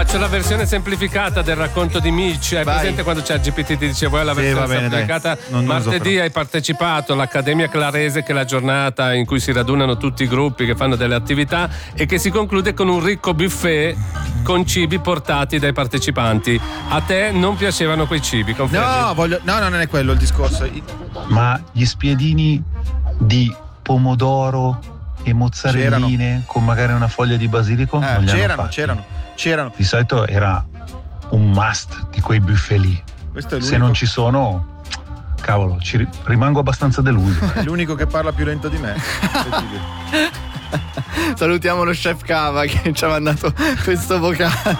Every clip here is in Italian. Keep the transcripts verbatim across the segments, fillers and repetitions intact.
faccio la versione semplificata del racconto di Mitch. Hai Vai. presente quando c'è G P T ti dice vuoi la Sì, versione va bene, semplificata? Non Martedì uso, hai partecipato all'Accademia Clarese, che è la giornata in cui si radunano tutti i gruppi che fanno delle attività e che si conclude con un ricco buffet con cibi portati dai partecipanti. A te non piacevano quei cibi, confermi? No, voglio, no, no, non è quello il discorso. Ma gli spiedini di pomodoro e mozzarelline c'erano. Con magari una foglia di basilico? Eh, non li c'erano, c'erano, c'erano. Di solito era un must di quei buffet lì. Se non ci sono, cavolo, ci ri- rimango abbastanza deluso. È l'unico che parla più lento di me. Salutiamo lo chef Cava che ci ha mandato questo vocale.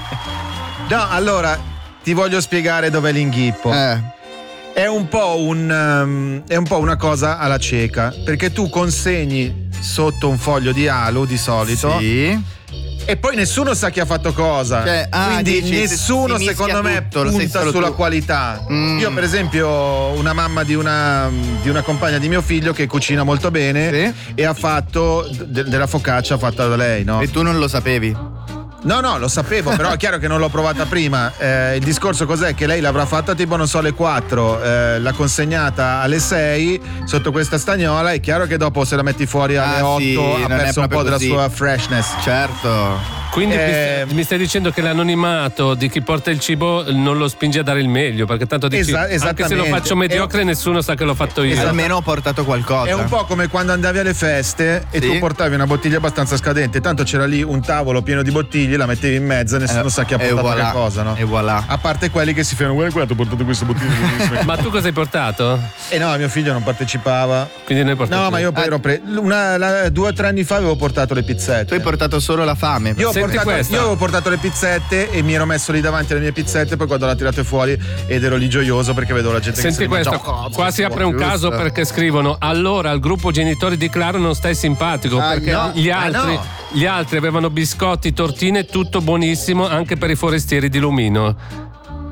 No, allora ti voglio spiegare dov'è l'inghippo. Eh. È un po' un um, è un po' una cosa alla cieca, perché tu consegni sotto un foglio di alu di solito. Sì. E poi nessuno sa chi ha fatto cosa. Cioè, ah, quindi dici, nessuno si secondo me tutto, punta sulla tu. qualità. Mm. Io per esempio una mamma di una, di una compagna di mio figlio che cucina molto bene, sì, e ha fatto de- della focaccia fatta da lei, no? E tu non lo sapevi? No, no, lo sapevo, però è chiaro che non l'ho provata prima. Eh, il discorso cos'è? Che lei l'avrà fatta tipo, non so, alle quattro, eh, l'ha consegnata alle sei sotto questa stagnola. È chiaro che dopo se la metti fuori alle ah, otto sì, ha perso un po' così. della sua freshness. Certo. Quindi Eh, mi, stai, mi stai dicendo che l'anonimato di chi porta il cibo non lo spinge a dare il meglio, perché tanto dici, Esa- anche se lo esattamente. faccio mediocre È- nessuno sa che l'ho fatto io. Almeno ho portato qualcosa. È un po' come quando andavi alle feste e Sì. tu portavi una bottiglia abbastanza scadente, tanto c'era lì un tavolo pieno di bottiglie, la mettevi in mezzo e nessuno Eh, sa chi ha e portato voilà, che cosa, no? E voilà. A parte quelli che si fanno, guarda qua, ti ho portato queste bottiglie. Ma tu cosa hai portato? E no, mio figlio non partecipava. Quindi noi portato. No, ma io poi Ah. ero pre- una, la- due o tre anni fa avevo portato le pizzette. Tu hai portato solo la fame. Io ho, Senti portato, questa. io avevo portato le pizzette e mi ero messo lì davanti alle mie pizzette, poi quando l'ho tirate fuori ed ero lì gioioso perché vedevo la gente Senti che si questo, mangiava. qua si apre un giusto. caso perché scrivono: allora al gruppo genitori di Claro non stai simpatico, Ah, perché no. gli, Ah, altri, no. gli altri avevano biscotti, tortine, tutto buonissimo anche per i forestieri di Lumino.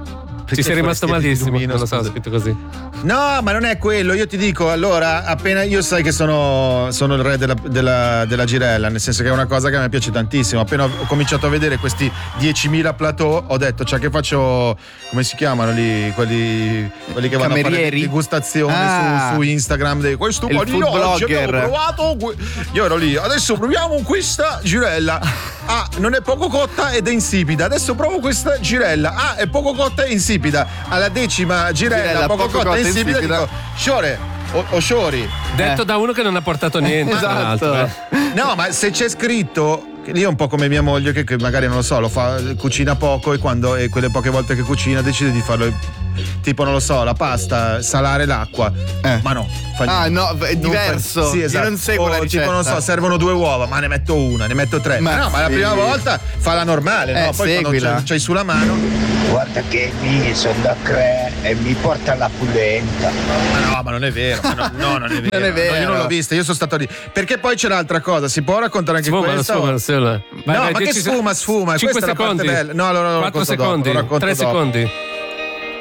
Ci sei rimasto forestieri di malissimo, Lumino, non lo so, scusa. scritto così. No, ma non è quello, io ti dico, allora, appena io sai che sono, sono il re della, della, della girella, nel senso che è una cosa che a me piace tantissimo. Appena ho cominciato a vedere questi diecimila plateau, ho detto, cioè che faccio, come si chiamano lì, quelli, quelli che vanno a fare Camerieri? degustazioni Ah. su, su Instagram, di questo Il panino food oggi abbiamo blogger. provato, que-". Io ero lì, adesso proviamo questa girella. Ah, non è poco cotta ed è insipida. Adesso provo questa girella. Ah, è poco cotta e insipida. Alla decima girella, Girella, poco, poco cotta e cotta e insipida, insipida. dico, Sciore, o, o Sciori. Detto Eh. da uno che non ha portato niente, tra Esatto. l'altro, eh. No, ma se c'è scritto, io è un po' come mia moglie che, che magari non lo so, lo fa, cucina poco e quando e quelle poche volte che cucina decide di farlo, tipo non lo so, la pasta, salare l'acqua. Eh. Ma no, fa Ah, niente. no, è Non diverso. fa- sì, Io esatto. non seguo O la tipo ricetta. non so, servono due uova, ma ne metto una, ne metto tre. Ma Ma no, ma la sì. prima volta fa la normale, Eh, no? Poi seguila. quando c'hai, c'hai sulla mano. Guarda che mi sono da cre e mi porta alla pulenta. Ma no, ma non è vero. ma no, no, non è vero. Non è vero. No, io non l'ho vista, io sono stato lì. Perché poi c'è l'altra cosa, si può raccontare anche Sfuma, questa? sfuma, o- sfuma. Vai, no, vai, ma che dieci sfuma, sfuma, cinque questa è la parte secondi. bella. No, allora lo quattro racconto dopo, secondi, lo racconto tre dopo. secondi.